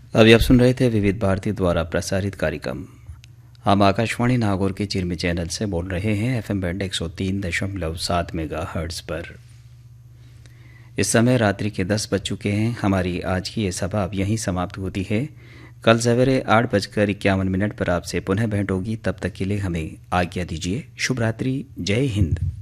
अभी आप सुन रहे थे विविध भारती द्वारा प्रसारित कार्यक्रम। हम आकाशवाणी नागौर के चिरमी चैनल से बोल रहे हैं एफएम बैंड 103.7 मेगाहर्ट्ज़ पर। इस समय रात्रि के 10 बज चुके हैं। हमारी आज की ये सभा अब यहीं समाप्त होती है। कल सवेरे 8:51 पर आपसे पुनः भेंट होगी। तब तक के लिए हमें आज्ञा दीजिए। शुभ रात्रि। जय हिंद।